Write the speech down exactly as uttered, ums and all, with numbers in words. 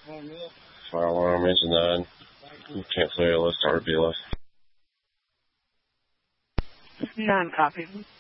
File alarm is none. Cancel A L S, R B L S. None copies.